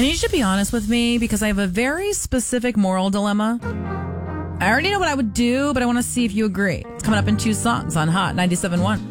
And you should be honest with me because I have a very specific moral dilemma. I already know what I would do, but I want to see if you agree. It's coming up in 2 songs on Hot 97.1.